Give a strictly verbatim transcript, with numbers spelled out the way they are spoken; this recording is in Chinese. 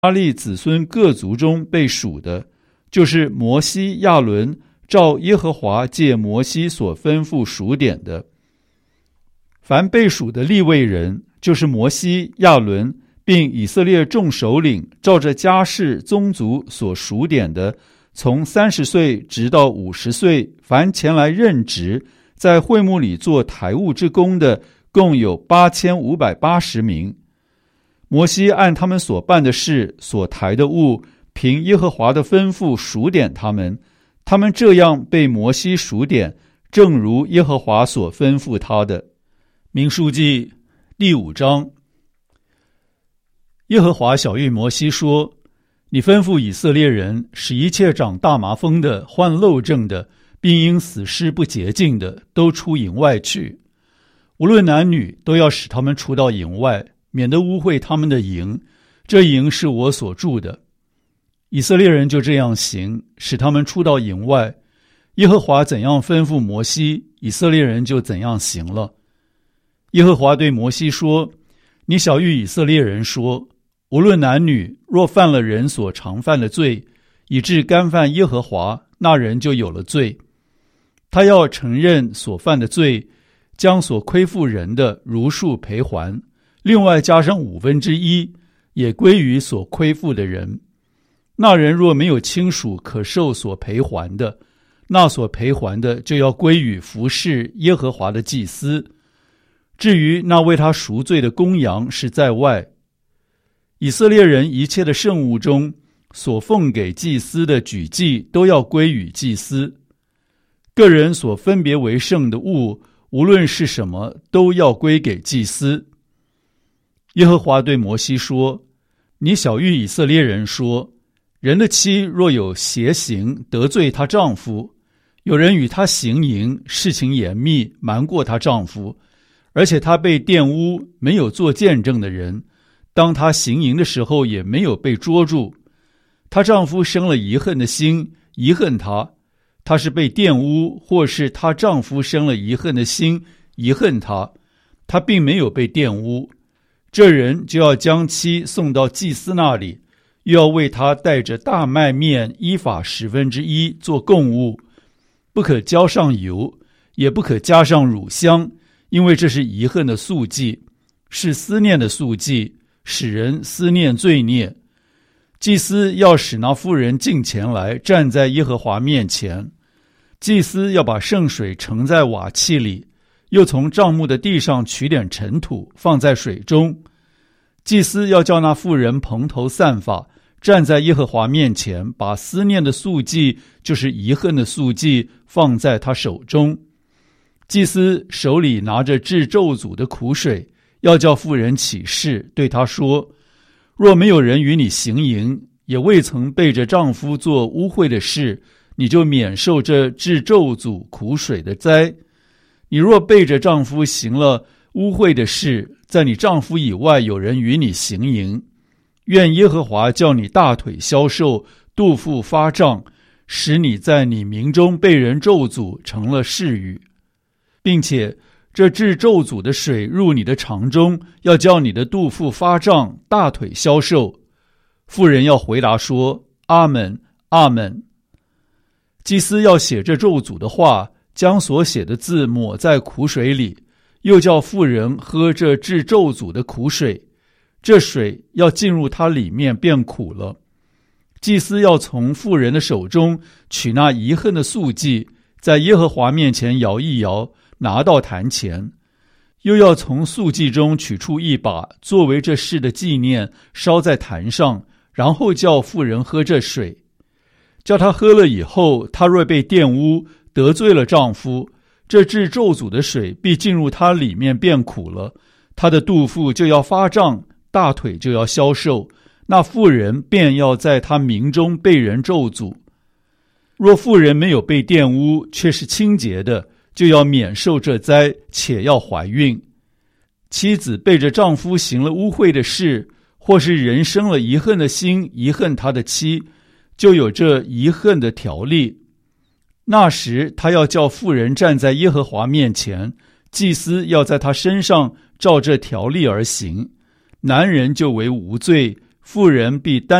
拉利子孙各族中被数的，就是摩西、亚伦照耶和华借摩西所吩咐数点的。凡被数的利未人，就是摩西、亚伦并以色列众首领照着家世宗族所数点的，从三十岁直到五十岁，凡前来任职在会幕里做台务之工的，共有八千五百八十名。摩西按他们所办的事、所抬的物，凭耶和华的吩咐数点他们，他们这样被摩西数点，正如耶和华所吩咐他的。民数记第五章。耶和华晓谕摩西说：你吩咐以色列人，使一切长大麻风的、患漏症的，并因死尸不洁净的，都出营外去。无论男女，都要使他们出到营外，免得污秽他们的营。这营是我所住的。以色列人就这样行，使他们出到营外。耶和华怎样吩咐摩西，以色列人就怎样行了。耶和华对摩西说：你晓谕以色列人说，无论男女，若犯了人所常犯的罪，以致干犯耶和华，那人就有了罪。他要承认所犯的罪，将所亏负人的如数赔还，另外加上五分之一，也归于所亏负的人。那人若没有亲属可受所赔还的，那所赔还的就要归于服侍耶和华的祭司。至于那为他赎罪的公羊是在外。以色列人一切的圣物中所奉给祭司的举祭都要归于祭司。个人所分别为圣的物，无论是什么，都要归给祭司。耶和华对摩西说：你晓谕以色列人说，人的妻若有邪行得罪她丈夫，有人与她行淫，事情严密，瞒过她丈夫，而且她被玷污，没有做见证的人，当她行淫的时候也没有被捉住，她丈夫生了疑恨的心，疑恨她，她是被玷污，或是她丈夫生了疑恨的心，疑恨她，她并没有被玷污，这人就要将妻送到祭司那里，又要为他带着大麦面依法十分之一做供物，不可浇上油，也不可加上乳香，因为这是遗恨的素祭，是思念的素祭，使人思念罪孽。祭司要使那妇人进前来，站在耶和华面前。祭司要把圣水盛在瓦器里，又从帐幕的地上取点尘土，放在水中。祭司要叫那妇人蓬头散发，站在耶和华面前，把思念的素祭，就是遗恨的素祭，放在他手中。祭司手里拿着治咒诅的苦水，要叫妇人起誓，对他说：若没有人与你行淫，也未曾背着丈夫做污秽的事，你就免受这治咒诅苦水的灾。你若背着丈夫行了污秽的事，在你丈夫以外有人与你行淫，愿耶和华叫你大腿消瘦，肚腹发胀，使你在你民中被人咒诅，成了誓语，并且这治咒诅的水入你的肠中，要叫你的肚腹发胀，大腿消瘦。妇人要回答说：阿们，阿们。祭司要写这咒诅的话，将所写的字抹在苦水里，又叫妇人喝这治咒诅的苦水，这水要进入它里面，变苦了。祭司要从妇人的手中取那遗恨的素祭，在耶和华面前摇一摇，拿到坛前，又要从素祭中取出一把，作为这事的纪念，烧在坛上，然后叫妇人喝这水。叫她喝了以后，她若被玷污，得罪了丈夫，这治咒诅的水必进入她里面，变苦了，她的肚腹就要发胀，大腿就要消瘦，那妇人便要在她民中被人咒诅。若妇人没有被玷污，却是清洁的，就要免受这灾，且要怀孕。妻子背着丈夫行了污秽的事，或是人生了遗恨的心，遗恨他的妻，就有这遗恨的条例。那时他要叫妇人站在耶和华面前，祭司要在他身上照这条例而行，男人就为无罪， 妇人必担